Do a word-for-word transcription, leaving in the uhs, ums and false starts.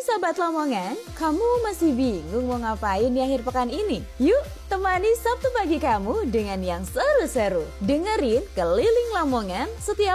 Sahabat Lamongan, kamu masih bingung mau ngapain di akhir pekan ini? Yuk, temani Sabtu pagi kamu dengan yang seru-seru. Dengerin Keliling Lamongan setiap